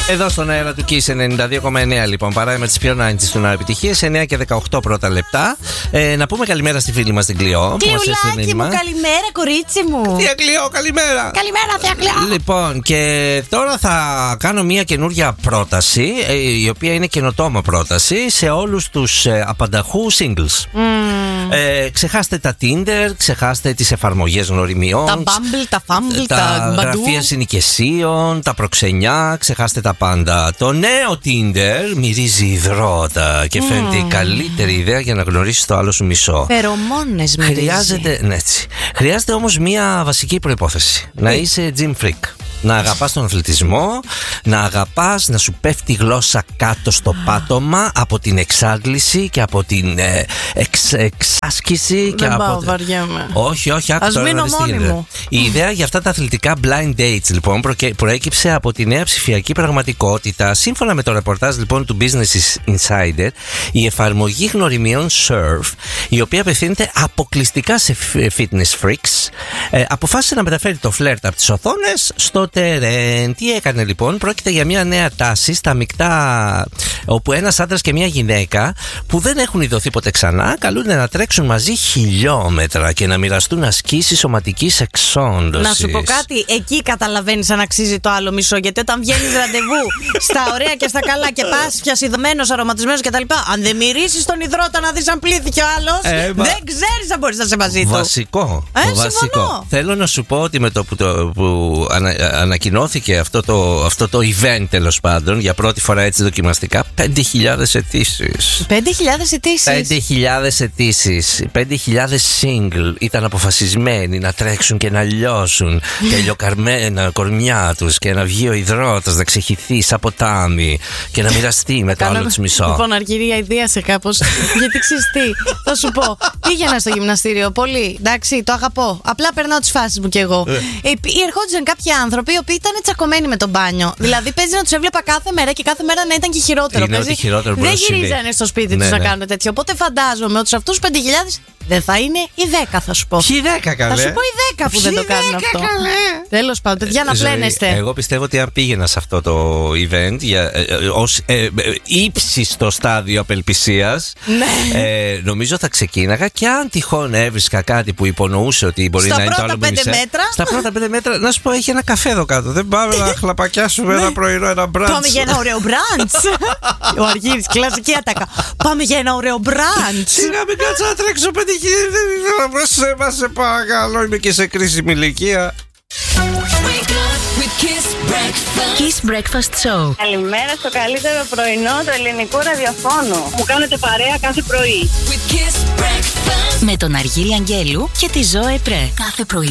Εδώ στον αέρα του Kiss 92,9 λοιπόν. Παρά με τις πιο 90's του επιτυχίες, 9 και 18 πρώτα λεπτά. Να πούμε καλημέρα στη φίλη μας την Κλειό. Κλειουλάκι μου, καλημέρα κορίτσι μου. Θεία Κλειό, καλημέρα. Καλημέρα, θεία Κλειό. Λοιπόν, και τώρα θα κάνω μια καινούργια πρόταση, η οποία είναι καινοτόμα πρόταση σε όλους τους απανταχού singles. Ξεχάστε τα Tinder, ξεχάστε τις εφαρμογές γνωριμιών, τα Bumble, τα Fumble, τα γραφεία συνοικεσίων, τα προξενιά, ξεχάστε τα πάντα. Το νέο Tinder μυρίζει υδρότα και φαίνεται η καλύτερη ιδέα για να γνωρίσεις το άλλο σου μισό. Φερομόνες μυρίζει. Χρειάζεται όμως μια βασική προϋπόθεση. Να είσαι gym freak. Να αγαπάς τον αθλητισμό, να αγαπάς να σου πέφτει η γλώσσα κάτω στο πάτωμα από την εξάντληση και από την εξάσκηση. Δεν πάω, βαριέμαι. Όχι, άκου ας τώρα μείνω μόνη μου. Η ιδέα για αυτά τα αθλητικά blind dates λοιπόν προέκυψε από τη νέα ψηφιακή πραγματικότητα. Σύμφωνα με το ρεπορτάζ λοιπόν του Business Insider, η εφαρμογή γνωριμιών Surf, η οποία απευθύνεται αποκλειστικά σε fitness freaks, αποφάσισε να μεταφέρει το φλερτ από τις οθόνες στο τερέν. Τι έκανε λοιπόν? Πρόκειται για μια νέα τάση στα μεικτά, όπου ένας άντρας και μια γυναίκα που δεν έχουν ειδωθεί ποτέ ξανά καλούνται να τρέξουν μαζί χιλιόμετρα και να μοιραστούν ασκήσεις σωματικής εξόντωσης. Να σου πω κάτι, εκεί καταλαβαίνεις αν αξίζει το άλλο μισό. Γιατί όταν βγαίνεις ραντεβού στα ωραία και στα καλά και πας πιασιδωμένος, αρωματισμένος κτλ., αν δεν μυρίσεις τον υδρότα να δεις αν πλήθηκε ο άλλος, δεν ξέρεις αν μπορείς να είσαι μαζί του. Βασικό. Θέλω να σου πω ότι με το που ανακοινώθηκε αυτό το event, τέλος πάντων, για πρώτη φορά έτσι δοκιμαστικά, 5.000 αιτήσεις. 5.000 αιτήσεις. 5.000 single ήταν αποφασισμένοι να τρέξουν και να λιώσουν τελειοκαρμένα κορμιά τους και να βγει ο υδρότας να ξεχυθεί σαν ποτάμι και να μοιραστεί με το άλλο της μισό. Λοιπόν, Αργυρία, ιδίασε κάπως. Γιατί ξέρεις τι, θα σου πω. Πήγαινα στο γυμναστήριο πολύ. Εντάξει, το αγαπώ. Απλά περνάω τις φάσεις μου κι εγώ. Ερχόντουσαν κάποιοι άνθρωποι οι οποίοι ήταν τσακωμένοι με το μπάνιο. Δηλαδή, παίζει να τους έβλεπα κάθε μέρα και κάθε μέρα να ήταν και χειρότερο. Δεν γυρίζανε στο σπίτι τους να κάνουν τέτοιο. Οπότε φαντάζομαι ότι σε αυτούς 5.000 δεν θα είναι οι 10, θα σου πω. Ποιοι 10, καλέ? Θα σου πω οι 10 που δεν το κάνουν αυτό. Τέλος πάντων, παιδιά, να πλένεστε. Εγώ πιστεύω ότι αν πήγαινα σε αυτό το event ως ύψιστο στάδιο απελπισίας, νομίζω θα ξεκίναγα και αν τυχόν έβρισκα κάτι που υπονοούσε ότι μπορεί να είναι το άλλο που στα πρώτα 5 μέτρα, να σου πω, έχει ένα καφέ εδώ κάτω. Δεν πάμε να χλαπακιάσουμε ένα πρωινό, ένα μπραντς? Πάμε για ένα ωραίο μπραντς. Ο Αργύρης, κλασική ατάκα. Πάμε για ένα ωραίο μπραντς. Σιγά, μην κάτσα να τρέξω 5.000. Δεν σε παρακαλώ, είμαι και σε κρίσιμη ηλικία. Kiss Breakfast Show. Καλημέρα στο καλύτερο πρωινό του ελληνικού ραδιοφώνου. Μου κάνετε παρέα κάθε πρωί. Με τον Αργύρη Αγγέλου και τη Ζωέ Πρέ. Κάθε πρωί.